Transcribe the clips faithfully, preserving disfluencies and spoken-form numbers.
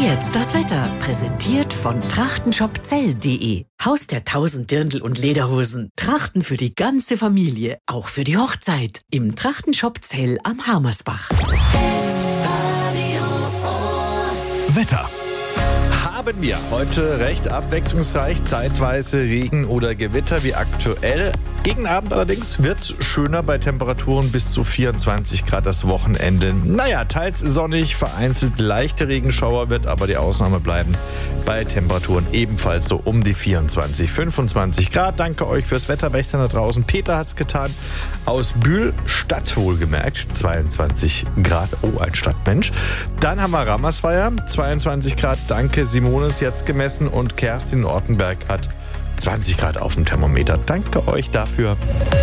Jetzt das Wetter, präsentiert von trachtenshopzell punkt de. Haus der tausend Dirndl und Lederhosen. Trachten für die ganze Familie, auch für die Hochzeit. Im Trachtenshop Zell am Harmersbach. Wetter. Haben wir heute recht abwechslungsreich, zeitweise Regen oder Gewitter wie aktuell. Gegen Abend allerdings wird es schöner bei Temperaturen bis zu vierundzwanzig Grad das Wochenende. Naja, teils sonnig, vereinzelt leichte Regenschauer wird aber die Ausnahme bleiben. Bei Temperaturen ebenfalls so um die vierundzwanzig, fünfundzwanzig Grad. Danke euch fürs Wetterwächter da draußen. Peter hat's getan. Aus Bühl, Stadt wohlgemerkt, zweiundzwanzig Grad. Oh, ein Stadtmensch. Dann haben wir Rammersweier, zweiundzwanzig Grad. Danke, Simone ist jetzt gemessen und Kerstin Ortenberg hat zwanzig Grad auf dem Thermometer. Danke euch dafür.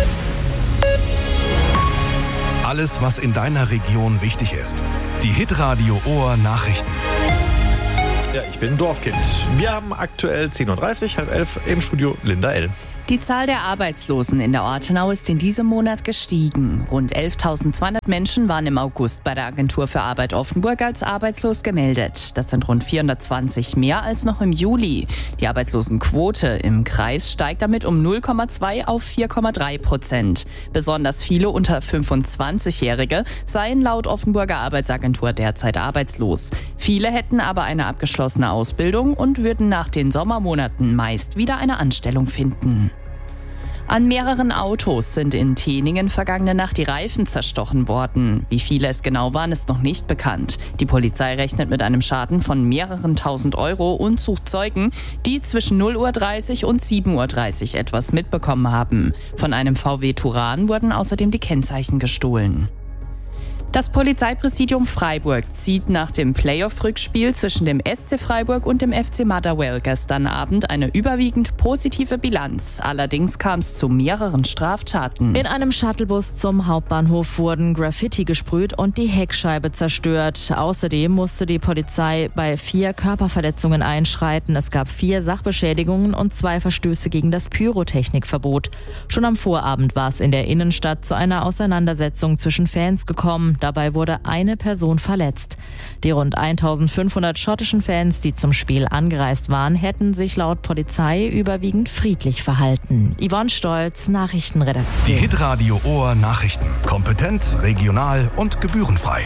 Alles, was in deiner Region wichtig ist. Die Hitradio Ohr Nachrichten. Ja, ich bin Dorfkind. Wir haben aktuell zehn Uhr dreißig, halb elf im Studio Linda L. Die Zahl der Arbeitslosen in der Ortenau ist in diesem Monat gestiegen. Rund elftausendzweihundert Menschen waren im August bei der Agentur für Arbeit Offenburg als arbeitslos gemeldet. Das sind rund vierhundertzwanzig mehr als noch im Juli. Die Arbeitslosenquote im Kreis steigt damit um null Komma zwei auf vier Komma drei Prozent. Besonders viele unter fünfundzwanzigjährige seien laut Offenburger Arbeitsagentur derzeit arbeitslos. Viele hätten aber eine abgeschlossene Ausbildung und würden nach den Sommermonaten meist wieder eine Anstellung finden. An mehreren Autos sind in Teningen vergangene Nacht die Reifen zerstochen worden. Wie viele es genau waren, ist noch nicht bekannt. Die Polizei rechnet mit einem Schaden von mehreren tausend Euro und sucht Zeugen, die zwischen null Uhr dreißig und sieben Uhr dreißig etwas mitbekommen haben. Von einem V W Touran wurden außerdem die Kennzeichen gestohlen. Das Polizeipräsidium Freiburg zieht nach dem Playoff-Rückspiel zwischen dem S C Freiburg und dem F C Motherwell gestern Abend eine überwiegend positive Bilanz. Allerdings kam es zu mehreren Straftaten. In einem Shuttlebus zum Hauptbahnhof wurden Graffiti gesprüht und die Heckscheibe zerstört. Außerdem musste die Polizei bei vier Körperverletzungen einschreiten. Es gab vier Sachbeschädigungen und zwei Verstöße gegen das Pyrotechnikverbot. Schon am Vorabend war es in der Innenstadt zu einer Auseinandersetzung zwischen Fans gekommen. Dabei wurde eine Person verletzt. Die rund eintausendfünfhundert schottischen Fans, die zum Spiel angereist waren, hätten sich laut Polizei überwiegend friedlich verhalten. Yvonne Stolz, Nachrichtenredaktion. Die Hitradio Ohr Nachrichten. Kompetent, regional und gebührenfrei.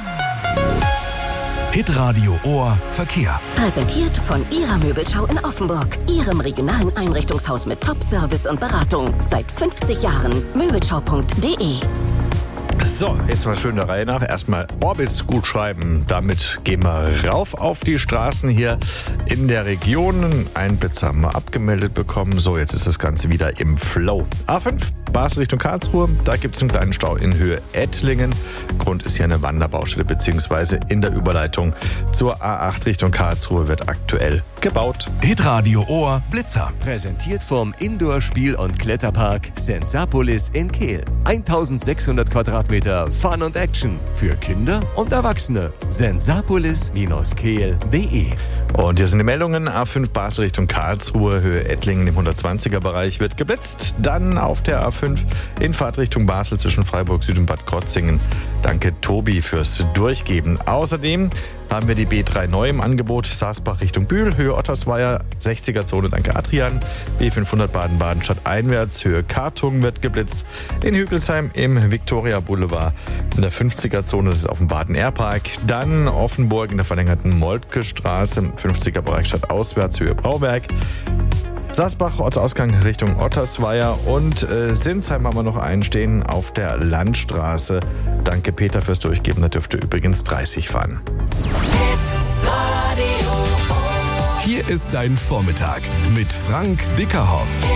Hitradio Ohr Verkehr. Präsentiert von Ihrer Möbelschau in Offenburg. Ihrem regionalen Einrichtungshaus mit Top-Service und Beratung. Seit fünfzig Jahren. Möbelschau punkt de. So, jetzt mal schön der Reihe nach. Erstmal Orbis gut schreiben. Damit gehen wir rauf auf die Straßen hier in der Region. Einen Blitzer haben wir abgemeldet bekommen. So, jetzt ist das Ganze wieder im Flow. A fünf, Basel Richtung Karlsruhe. Da gibt es einen kleinen Stau in Höhe Ettlingen. Grund ist hier eine Wanderbaustelle, beziehungsweise in der Überleitung zur A acht Richtung Karlsruhe wird aktuell gebaut. Hitradio Ohr Blitzer. Präsentiert vom Indoor-Spiel- und Kletterpark Sensapolis in Kehl. eintausendsechshundert Quadratmeter Fun und Action für Kinder und Erwachsene. sensapolis Bindestrich kehl punkt de. Und hier sind die Meldungen. A fünf Basel Richtung Karlsruhe, Höhe Ettlingen im hundertzwanziger Bereich wird geblitzt. Dann auf der A fünf in Fahrtrichtung Basel zwischen Freiburg Süd und Bad Krotzingen. Danke Tobi fürs Durchgeben. Außerdem haben wir die B drei neu im Angebot. Saasbach Richtung Bühl, Höhe Ottersweier, sechziger Zone, danke Adrian. B fünfhundert Baden-Baden stadteinwärts, Höhe Kartung wird geblitzt. In Hügelsheim im Viktoria Boulevard in der fünfziger Zone, das ist auf dem Baden-Air-Park. Dann Offenburg in der verlängerten Moltke-Straße, fünfziger Bereich stadtauswärts, Höhe Brauberg. Saasbach, Ortsausgang Richtung Ottersweier und äh, Sinsheim haben wir noch einen stehen auf der Landstraße. Danke Peter fürs Durchgeben, da dürfte übrigens dreißig fahren. Hier ist dein Vormittag mit Frank Dickerhoff.